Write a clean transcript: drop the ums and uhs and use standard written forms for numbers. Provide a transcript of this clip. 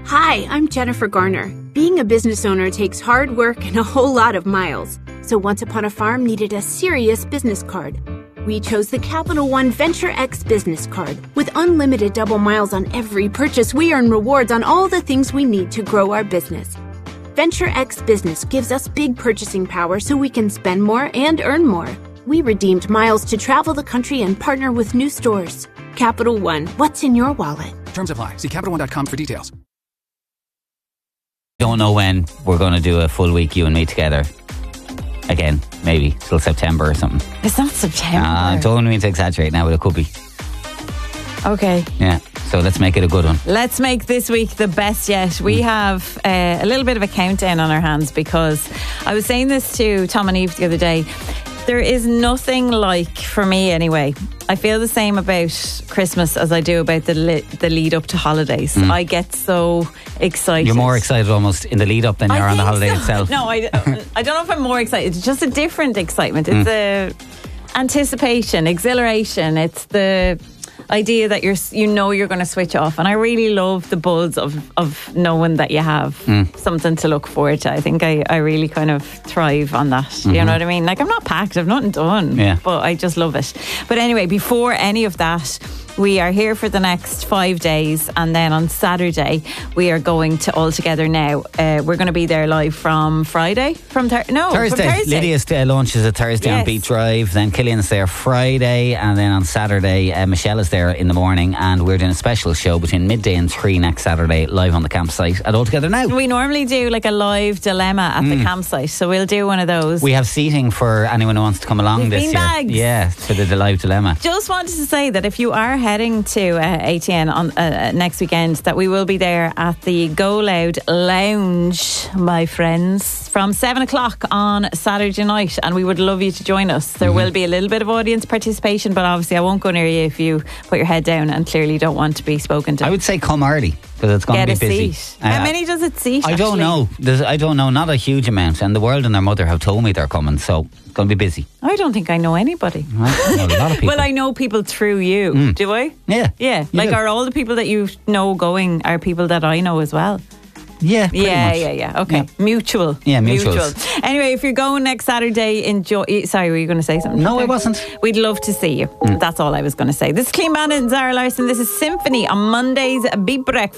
Hi, I'm Jennifer Garner. Being a business owner takes hard work and a whole lot of miles. So Once Upon a Farm needed a serious business card. We chose the Capital One Venture X business card. With unlimited double miles on every purchase, we earn rewards on all the things we need to grow our business. Venture X Business gives us big purchasing power so we can spend more and earn more. We redeemed miles to travel the country and partner with new stores. Capital One, what's in your wallet? Terms apply. See CapitalOne.com for details. Don't know when we're going to do a full week, you and me together. Again, maybe till September or something. It's not September. Don't mean to exaggerate now, but it could be. Okay. Yeah, so let's make it a good one. Let's make this week the best yet. We have a little bit of a countdown on our hands because I was saying this to Tom and Eve the other day. There is nothing like, for me anyway, I feel the same about Christmas as I do about the lead up to holidays. I get so excited. You're more excited almost in the lead up than you are on the holiday itself. No, I don't know if I'm more excited. It's just a different excitement. It's the anticipation, exhilaration. It's the idea that you're going to switch off, and I really love the buzz of knowing that you have something to look forward to. I think I really kind of thrive on that. You know what I mean? Like, I'm not packed, I've nothing done, but I just love it. But anyway, before any of that, we are here for the next 5 days, and then on Saturday we are going to All Together Now. We're going to be there live from Friday, Thursday. From Thursday. Lydia's launches a Thursday on Beat Drive, then Killian's there Friday, and then on Saturday Michelle is there in the morning, and we're doing a special show between midday and 3 next Saturday live on the campsite at All Together Now. We normally do like a live dilemma at the campsite, so we'll do one of those. We have seating for anyone who wants to come along this year. Bags. Yeah, for the live dilemma. Just wanted to say that if you are heading to ATN on next weekend, that we will be there at the Go Loud Lounge, my friends, from 7 o'clock on Saturday night, and we would love you to join us. There will be a little bit of audience participation, but obviously I won't go near you if you put your head down and clearly don't want to be spoken to. I would say come early, because it's going to be busy. Seat. How many does it seat? I don't know. I don't know. Not a huge amount. And the world and their mother have told me they're coming, so it's going to be busy. I don't think I know anybody. I know a lot of people. Well, I know people through you. Do I? Yeah. Yeah. Like, are all the people that you know going are people that I know as well? Yeah, pretty much. Yeah. Okay. Yeah. Mutual. Yeah, mutual. Anyway, if you're going next Saturday, enjoy. Sorry, were you going to say something? No, I wasn't. We'd love to see you. That's all I was going to say. This is Clean Bandit and Zara Larson. This is Symphony on Monday's Beat Breakfast.